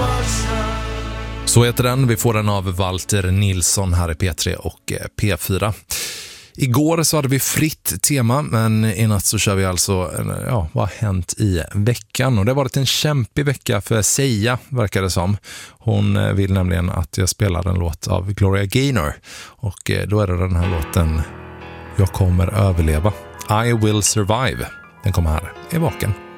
Så heter den. Vi får den av Walter Nilsson här i P3 och P4. Igår så hade vi fritt tema, men i natt så kör vi alltså, ja, vad har hänt i veckan? Och det har varit en kämpig vecka för Sia, verkar det som. Hon vill nämligen att jag spelar en låt av Gloria Gaynor. Och då är det den här låten Jag kommer överleva. I will survive. Den kommer här i Vaken.